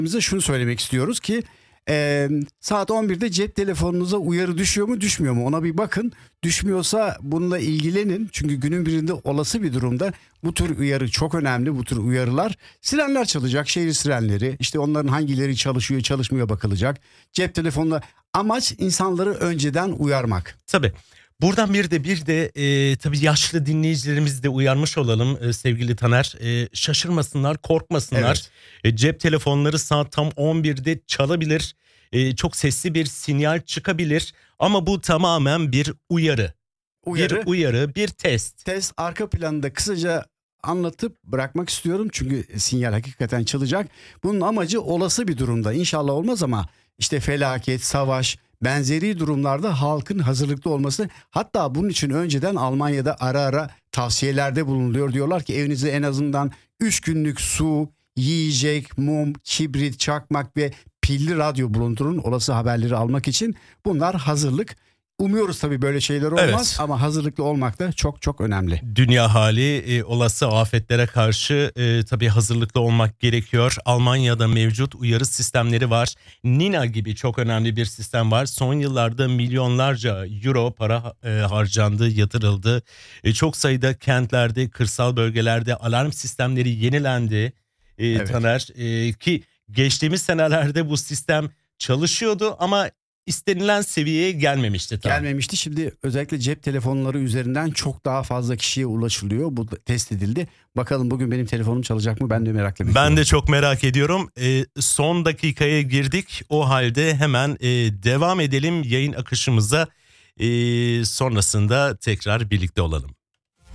Bize şunu söylemek istiyoruz ki saat 11'de cep telefonunuza uyarı düşüyor mu düşmüyor mu ona bir bakın. Düşmüyorsa bununla ilgilenin. Çünkü günün birinde olası bir durumda bu tür uyarı çok önemli. Bu tür uyarılar, sirenler çalacak, şehir sirenleri, işte onların hangileri çalışıyor çalışmıyor bakılacak. Cep telefonla amaç insanları önceden uyarmak. Tabii. Buradan bir de tabii yaşlı dinleyicilerimizi de uyarmış olalım sevgili Taner. Şaşırmasınlar, korkmasınlar. Cep telefonları saat tam 11'de çalabilir. Çok sesli bir sinyal çıkabilir. Ama bu tamamen bir uyarı. Uyarı. Bir uyarı, bir test. Test arka planında kısaca anlatıp bırakmak istiyorum. Çünkü sinyal hakikaten çalacak. Bunun amacı olası bir durumda, İnşallah olmaz ama işte felaket, savaş, benzeri durumlarda halkın hazırlıklı olması. Hatta bunun için önceden Almanya'da ara ara tavsiyelerde bulunuluyor. Diyorlar ki evinize en azından 3 günlük su, yiyecek, mum, kibrit, çakmak ve pilli radyo bulundurun olası haberleri almak için. Bunlar hazırlık. Umuyoruz tabii böyle şeyler olmaz, Evet. ama hazırlıklı olmak da çok çok önemli. Dünya hali olası afetlere karşı tabii hazırlıklı olmak gerekiyor. Almanya'da mevcut uyarı sistemleri var. Nina gibi çok önemli bir sistem var. Son yıllarda milyonlarca euro para harcandı, yatırıldı. Çok sayıda kentlerde, kırsal bölgelerde alarm sistemleri yenilendi. Evet. Taner, ki geçtiğimiz senelerde bu sistem çalışıyordu ama istenilen seviyeye gelmemişti. Gelmemişti. Şimdi özellikle cep telefonları üzerinden çok daha fazla kişiye ulaşılıyor. Bu da test edildi. Bakalım bugün benim telefonum çalacak mı? Ben de merakla bekliyorum. Ben de çok merak ediyorum. Son dakikaya girdik. O halde hemen devam edelim yayın akışımıza. Sonrasında tekrar birlikte olalım.